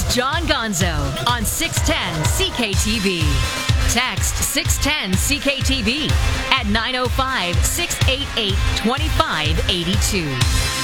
John Gonzo on 610 CKTV. Text 610 CKTV at 905-688-2582.